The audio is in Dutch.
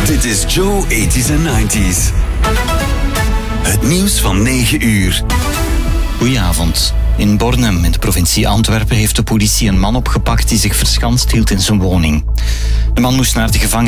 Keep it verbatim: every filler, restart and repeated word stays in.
Dit is Joe eighties en nineties. Het nieuws van negen uur. Goedenavond. In Bornem, in de provincie Antwerpen, heeft de politie een man opgepakt die zich verschanst hield in zijn woning. De man moest naar de gevangenis.